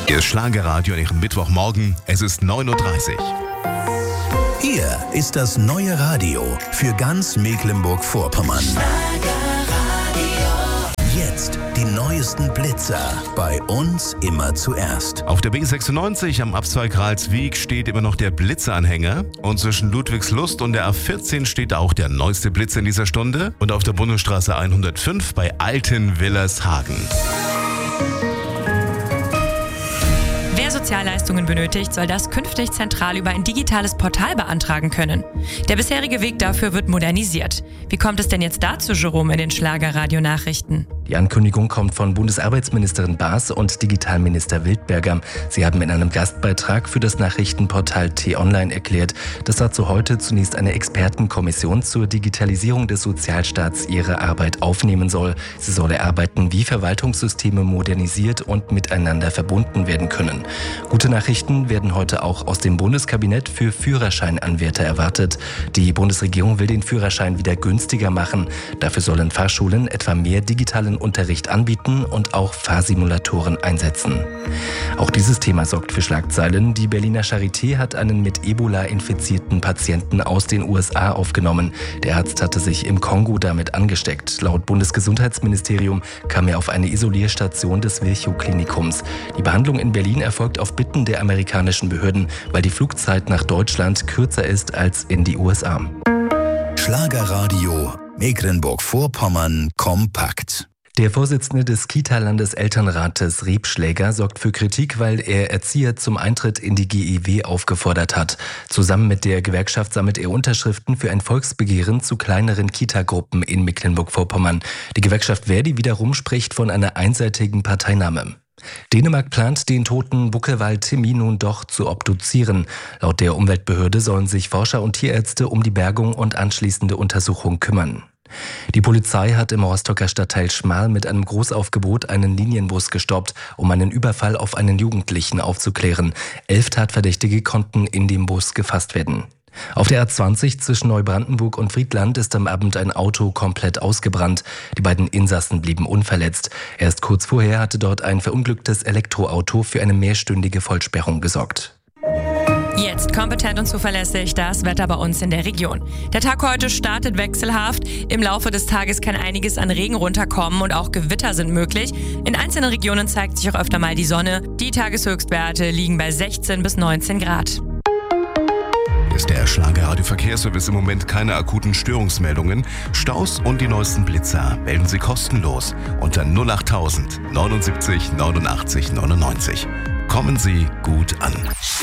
Ihr Schlagerradio an Ihrem Mittwochmorgen. Es ist 9:30 Uhr. Hier ist das neue Radio für ganz Mecklenburg-Vorpommern. Jetzt die neuesten Blitzer. Bei uns immer zuerst. Auf der B96 am Abzweig Ralswiek steht immer noch der Blitzeranhänger. Und zwischen Ludwigslust und der A14 steht auch der neueste Blitzer in dieser Stunde. Und auf der Bundesstraße 105 bei Altenwillershagen. Wer Sozialleistungen benötigt, soll das künftig zentral über ein digitales Portal beantragen können. Der bisherige Weg dafür wird modernisiert. Wie kommt es denn jetzt dazu, Jerome, in den Schlager-Radio-Nachrichten? Die Ankündigung kommt von Bundesarbeitsministerin Baas und Digitalminister Wildberger. Sie haben in einem Gastbeitrag für das Nachrichtenportal T-Online erklärt, dass dazu heute zunächst eine Expertenkommission zur Digitalisierung des Sozialstaats ihre Arbeit aufnehmen soll. Sie soll erarbeiten, wie Verwaltungssysteme modernisiert und miteinander verbunden werden können. Gute Nachrichten werden heute auch aus dem Bundeskabinett für Führerscheinanwärter erwartet. Die Bundesregierung will den Führerschein wieder günstiger machen. Dafür sollen Fahrschulen etwa mehr digitalen Unterricht anbieten und auch Fahrsimulatoren einsetzen. Auch dieses Thema sorgt für Schlagzeilen. Die Berliner Charité hat einen mit Ebola infizierten Patienten aus den USA aufgenommen. Der Arzt hatte sich im Kongo damit angesteckt. Laut Bundesgesundheitsministerium kam er auf eine Isolierstation des Virchow-Klinikums. Die Behandlung in Berlin erfolgt auf Bitten der amerikanischen Behörden, weil die Flugzeit nach Deutschland kürzer ist als in die USA. Schlagerradio Mecklenburg-Vorpommern kompakt. Der Vorsitzende des Kita-Landeselternrates Rebschläger sorgt für Kritik, weil er Erzieher zum Eintritt in die GEW aufgefordert hat. Zusammen mit der Gewerkschaft sammelt er Unterschriften für ein Volksbegehren zu kleineren Kitagruppen in Mecklenburg-Vorpommern. Die Gewerkschaft Verdi wiederum spricht von einer einseitigen Parteinahme. Dänemark plant, den toten Buckelwal Timmy nun doch zu obduzieren. Laut der Umweltbehörde sollen sich Forscher und Tierärzte um die Bergung und anschließende Untersuchung kümmern. Die Polizei hat im Rostocker Stadtteil Schmal mit einem Großaufgebot einen Linienbus gestoppt, um einen Überfall auf einen Jugendlichen aufzuklären. 11 Tatverdächtige konnten in dem Bus gefasst werden. Auf der A20 zwischen Neubrandenburg und Friedland ist am Abend ein Auto komplett ausgebrannt. Die beiden Insassen blieben unverletzt. Erst kurz vorher hatte dort ein verunglücktes Elektroauto für eine mehrstündige Vollsperrung gesorgt. Jetzt kompetent und zuverlässig das Wetter bei uns in der Region. Der Tag heute startet wechselhaft. Im Laufe des Tages kann einiges an Regen runterkommen und auch Gewitter sind möglich. In einzelnen Regionen zeigt sich auch öfter mal die Sonne. Die Tageshöchstwerte liegen bei 16 bis 19 Grad. Ist der Schlagerradio-Verkehrsservice im Moment keine akuten Störungsmeldungen. Staus und die neuesten Blitzer melden Sie kostenlos unter 08000 79 89 99. Kommen Sie gut an.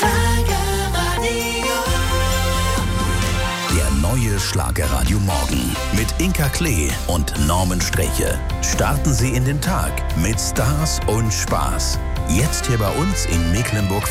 Der neue Schlagerradio Morgen mit Inka Klee und Norman Streche. Starten Sie in den Tag mit Stars und Spaß. Jetzt hier bei uns in Mecklenburg-Vorpommern.